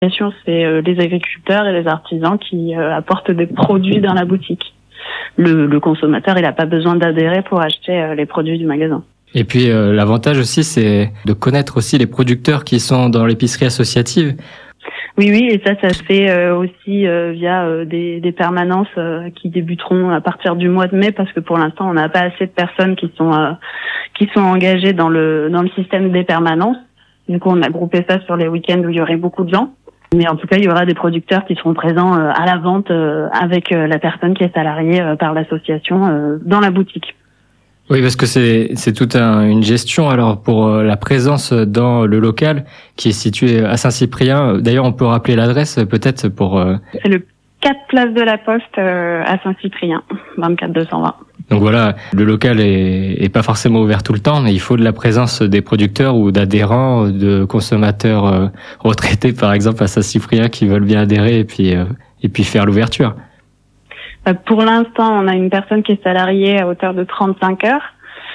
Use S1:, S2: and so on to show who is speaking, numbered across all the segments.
S1: C'est les agriculteurs et les artisans qui apportent des produits dans la boutique. Le consommateur, il n'a pas besoin d'adhérer pour acheter les produits du magasin.
S2: Et puis l'avantage aussi, c'est de connaître aussi les producteurs qui sont dans l'épicerie associative.
S1: Oui, et ça se fait aussi via des permanences qui débuteront à partir du mois de mai, parce que pour l'instant, on n'a pas assez de personnes qui sont engagées dans le système des permanences. Du coup, on a groupé ça sur les week-ends où il y aurait beaucoup de gens. Mais en tout cas, il y aura des producteurs qui seront présents à la vente avec la personne qui est salariée par l'association dans la boutique.
S2: Oui, parce que c'est toute une gestion alors pour la présence dans le local qui est situé à Saint-Cyprien. D'ailleurs, on peut rappeler l'adresse peut-être pour...
S1: C'est le 4 place de la Poste à Saint-Cyprien, 24 220.
S2: Donc voilà, le local est pas forcément ouvert tout le temps, mais il faut de la présence des producteurs ou d'adhérents, de consommateurs retraités par exemple à Saint-Cyprien qui veulent bien adhérer et puis faire l'ouverture.
S1: Pour l'instant, on a une personne qui est salariée à hauteur de 35 heures,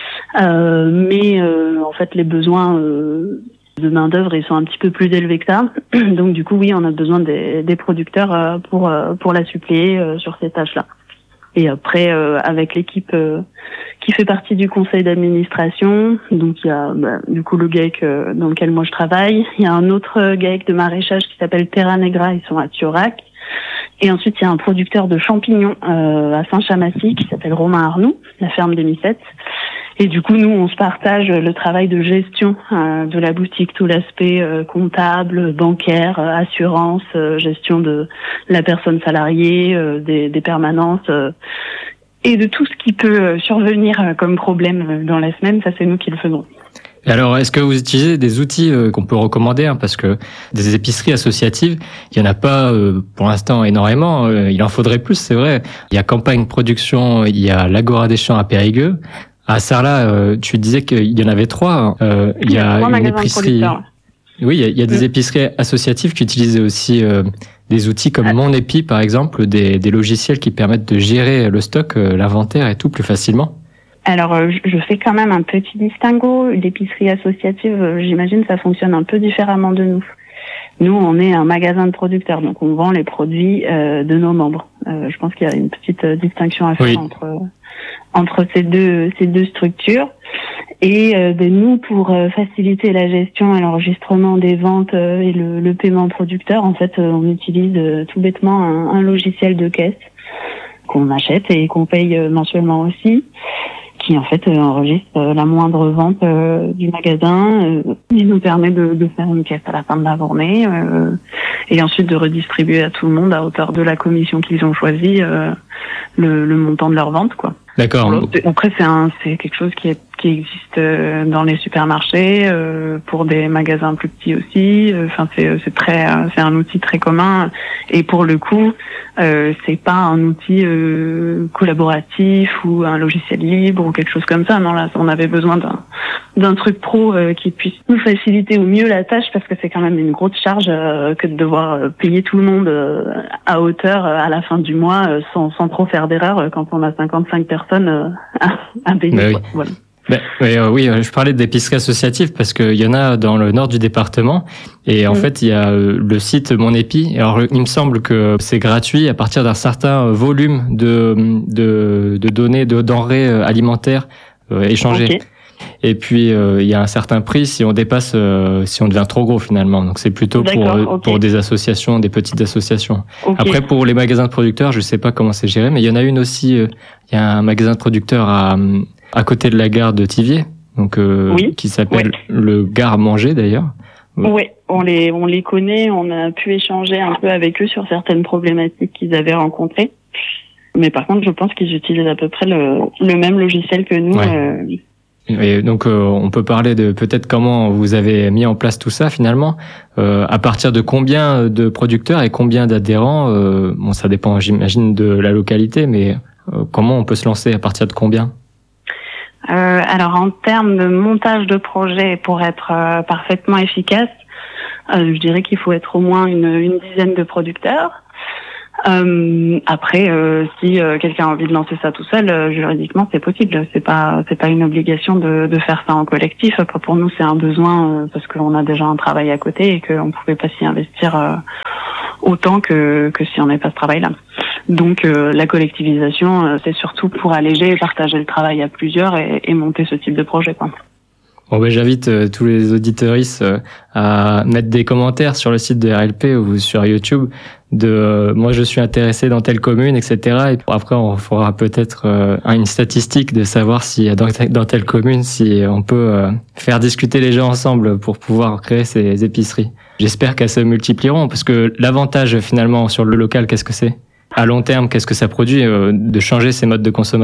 S1: mais en fait les besoins de main d'œuvre ils sont un petit peu plus élevés que ça. Donc du coup oui, on a besoin des producteurs pour la suppléer sur ces tâches-là. Et après, avec l'équipe qui fait partie du conseil d'administration, donc il y a du coup le GAEC dans lequel moi je travaille. Il y a un autre GAEC de maraîchage qui s'appelle Terra Negra, ils sont à Thiorac. Et ensuite, il y a un producteur de champignons à Saint-Chamassis qui s'appelle Romain Arnoux, la ferme des Missettes. Et du coup, nous, on se partage le travail de gestion de la boutique, tout l'aspect comptable, bancaire, assurance, gestion de la personne salariée, des permanences et de tout ce qui peut survenir comme problème dans la semaine. Ça, c'est nous qui le faisons.
S2: Et alors, est-ce que vous utilisez des outils qu'on peut recommander, parce que des épiceries associatives, il y en a pas pour l'instant énormément. Il en faudrait plus, c'est vrai. Il y a Campagne Production, il y a l'Agora des Champs à Périgueux. À Sarlat, tu disais qu'il y en avait 3. Il y a une épicerie. Oui, il y a des épiceries associatives qui utilisent aussi des outils comme Mon Épi, par exemple, des logiciels qui permettent de gérer le stock, l'inventaire et tout plus facilement.
S1: Alors, je fais quand même un petit distinguo. L'épicerie associative, j'imagine, ça fonctionne un peu différemment de nous. Nous, on est un magasin de producteurs, donc on vend les produits de nos membres. Je pense qu'il y a une petite distinction à faire entre ces deux structures. Et nous, pour faciliter la gestion et l'enregistrement des ventes et le paiement producteur, en fait, on utilise tout bêtement un logiciel de caisse qu'on achète et qu'on paye mensuellement aussi, qui en fait enregistre la moindre vente du magasin. Il nous permet de faire une caisse à la fin de la journée et ensuite de redistribuer à tout le monde à hauteur de la commission qu'ils ont choisi le montant de leur vente, quoi.
S2: D'accord.
S1: Après, c'est quelque chose qui existe dans les supermarchés, pour des magasins plus petits aussi. Enfin, c'est un outil très commun. Et pour le coup, c'est pas un outil collaboratif ou un logiciel libre ou quelque chose comme ça. Non, là, on avait besoin d'un truc pro qui puisse nous faciliter au mieux la tâche, parce que c'est quand même une grosse charge que de devoir payer tout le monde à hauteur à la fin du mois sans trop faire d'erreur quand on a 55 personnes à payer.
S2: Oui.
S1: Voilà.
S2: Oui, je parlais d'épicerie associative parce qu'il y en a dans le nord du département et en fait il y a le site Mon Épi. Alors il me semble que c'est gratuit à partir d'un certain volume de données, de denrées alimentaires échangées. Okay. Et puis il y a un certain prix si on dépasse, si on devient trop gros finalement. Donc c'est plutôt pour des associations, des petites associations. Okay. Après pour les magasins de producteurs, je sais pas comment c'est géré, mais il y en a une aussi. Il y a un magasin de producteurs à côté de la gare de Thiviers, donc qui s'appelle le Gare Manger d'ailleurs.
S1: Oui, on les connaît, on a pu échanger un peu avec eux sur certaines problématiques qu'ils avaient rencontrées. Mais par contre, je pense qu'ils utilisent à peu près le même logiciel que nous.
S2: Ouais. Et donc on peut parler de peut-être comment vous avez mis en place tout ça finalement. À partir de combien de producteurs et combien d'adhérents, bon ça dépend j'imagine de la localité, mais comment on peut se lancer, à partir de combien?
S1: Alors en termes de montage de projet, pour être parfaitement efficace, je dirais qu'il faut être au moins une dizaine de producteurs. Après, si quelqu'un a envie de lancer ça tout seul, juridiquement c'est possible. C'est pas une obligation de faire ça en collectif. Après, pour nous c'est un besoin parce qu'on a déjà un travail à côté et qu'on pouvait pas s'y investir autant que si on n'avait pas ce travail-là. Donc la collectivisation, c'est surtout pour alléger et partager le travail à plusieurs et monter ce type de projet, quoi.
S2: Bon, ben, j'invite tous les auditeuristes à mettre des commentaires sur le site de RLP ou sur YouTube de moi je suis intéressé dans telle commune, etc. Et après on fera peut-être une statistique de savoir si dans telle commune si on peut faire discuter les gens ensemble pour pouvoir créer ces épiceries. J'espère qu'elles se multiplieront parce que l'avantage finalement sur le local, qu'est-ce que c'est ? À long terme, qu'est-ce que ça produit de changer ces modes de consommation ?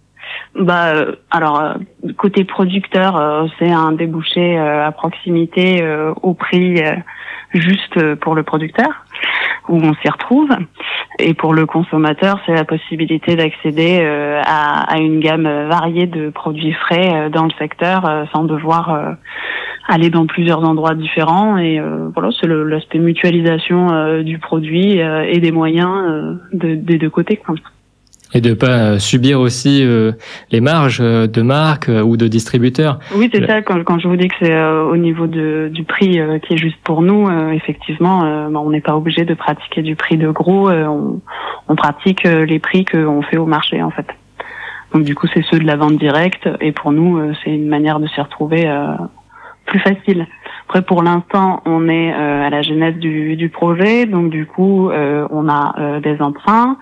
S1: Alors côté producteur, c'est un débouché à proximité au prix juste pour le producteur où on s'y retrouve, et pour le consommateur, c'est la possibilité d'accéder à une gamme variée de produits frais dans le secteur sans devoir aller dans plusieurs endroits différents, et voilà, c'est l'aspect mutualisation du produit et des moyens des deux côtés, quoi.
S2: Et de pas subir aussi les marges de marques ou de distributeurs. Oui,
S1: c'est ça. Quand je vous dis que c'est au niveau du prix qui est juste pour nous, effectivement, on n'est pas obligé de pratiquer du prix de gros. On pratique les prix qu'on fait au marché, en fait. Donc du coup, c'est ceux de la vente directe. Et pour nous, c'est une manière de s'y retrouver plus facile. Après, pour l'instant, on est à la genèse du projet. Donc du coup, on a des emprunts.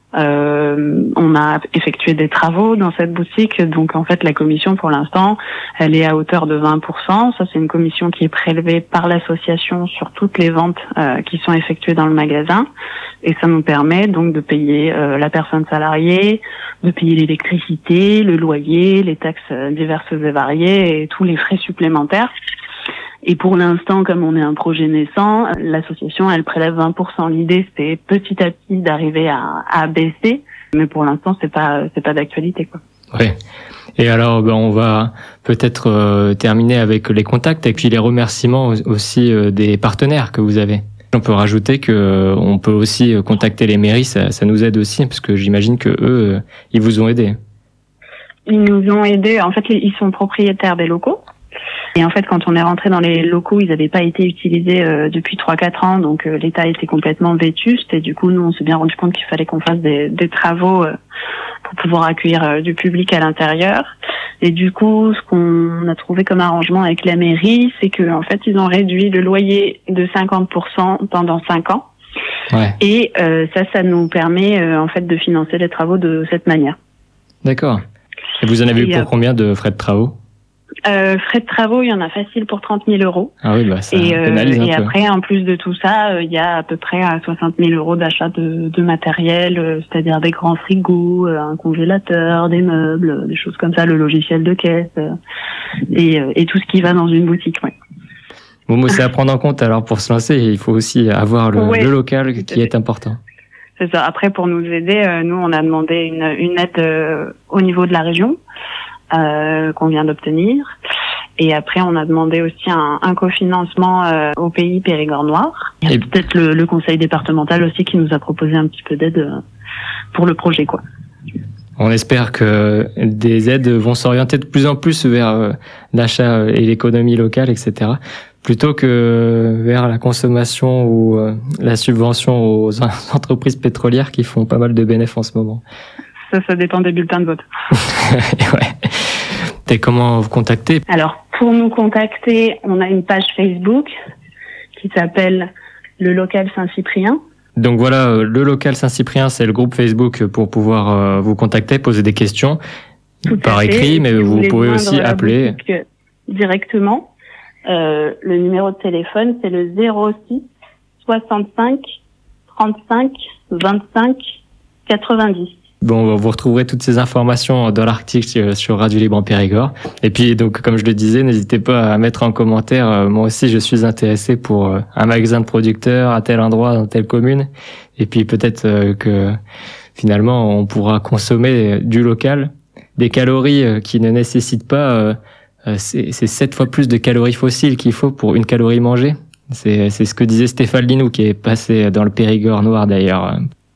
S1: On a effectué des travaux dans cette boutique, donc en fait la commission pour l'instant elle est à hauteur de 20%. Ça, c'est une commission qui est prélevée par l'association sur toutes les ventes qui sont effectuées dans le magasin, et ça nous permet donc de payer la personne salariée, de payer l'électricité, le loyer, les taxes diverses et variées et tous les frais supplémentaires. Et pour l'instant, comme on est un projet naissant, l'association, elle prélève 20%. L'idée, c'est petit à petit d'arriver à baisser, mais pour l'instant, c'est pas d'actualité, quoi.
S2: Oui. Et alors, on va peut-être terminer avec les contacts et puis les remerciements aussi des partenaires que vous avez. On peut rajouter que on peut aussi contacter les mairies, ça nous aide aussi, parce que j'imagine que eux, ils vous ont aidé.
S1: Ils nous ont aidés. En fait, ils sont propriétaires des locaux. Et en fait, quand on est rentré dans les locaux, ils n'avaient pas été utilisés depuis 3-4 ans, donc l'état était complètement vétuste, et du coup, nous, on s'est bien rendu compte qu'il fallait qu'on fasse des travaux pour pouvoir accueillir du public à l'intérieur. Et du coup, ce qu'on a trouvé comme arrangement avec la mairie, c'est que en fait, ils ont réduit le loyer de 50% pendant 5 ans.
S2: Ouais.
S1: Et ça nous permet en fait de financer les travaux de cette manière.
S2: D'accord. Et vous en avez eu pour combien de frais de travaux ?
S1: Frais de travaux, il y en a facile pour 30 000 euros.
S2: Ah oui, ça pénalise un peu.
S1: Et après, en plus de tout ça, il y a à peu près 60 000 euros d'achat de matériel, c'est-à-dire des grands frigos, un congélateur, des meubles, des choses comme ça, le logiciel de caisse, et tout ce qui va dans une boutique, ouais.
S2: Bon, c'est à prendre en compte. Alors, pour se lancer, il faut aussi avoir le local qui est important.
S1: C'est ça. Après, pour nous aider, nous, on a demandé une aide au niveau de la région, qu'on vient d'obtenir. Et après, on a demandé aussi un cofinancement au pays Périgord Noir. Il y a peut-être le conseil départemental aussi qui nous a proposé un petit peu d'aide pour le projet, quoi.
S2: On espère que des aides vont s'orienter de plus en plus vers l'achat et l'économie locale, etc., plutôt que vers la consommation ou la subvention aux entreprises pétrolières qui font pas mal de bénéfices en ce moment.
S1: Ça dépend des bulletins de vote.
S2: Ouais. Et comment vous contacter ?
S1: Alors, pour nous contacter, on a une page Facebook qui s'appelle Le Local Saint-Cyprien.
S2: Donc voilà, le Local Saint-Cyprien, c'est le groupe Facebook pour pouvoir vous contacter, poser des questions par écrit, mais vous pouvez aussi appeler
S1: directement. Le numéro de téléphone, c'est le 06 65 35 25 90.
S2: Bon, vous retrouverez toutes ces informations dans l'article sur Radio Libre en Périgord. Et puis, donc, comme je le disais, n'hésitez pas à mettre en commentaire. Moi aussi, je suis intéressé pour un magasin de producteurs à tel endroit, dans telle commune. Et puis, peut-être que finalement, on pourra consommer du local, des calories qui ne nécessitent pas. C'est 7 fois plus de calories fossiles qu'il faut pour une calorie mangée. C'est ce que disait Stéphane Linou, qui est passé dans le Périgord Noir d'ailleurs.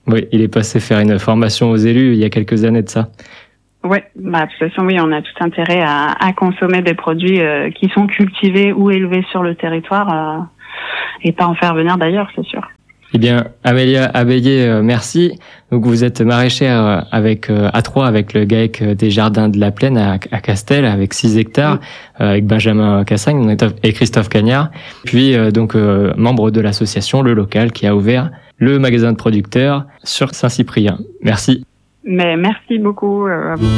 S2: Oui, il est passé faire une formation aux élus il y a quelques années de ça.
S1: Ouais, de toute façon, oui, on a tout intérêt à consommer des produits qui sont cultivés ou élevés sur le territoire et pas en faire venir d'ailleurs, c'est sûr.
S2: Eh bien, Amélia Abéillé, merci. Donc, vous êtes maraîchère à Troyes avec le GAEC des Jardins de la Plaine à Castel avec 6 hectares, avec Benjamin Cassagne et Christophe Cagnard. Puis, membre de l'association Le Local qui a ouvert le magasin de producteurs sur Saint-Cyprien. Merci.
S1: Mais merci beaucoup à vous.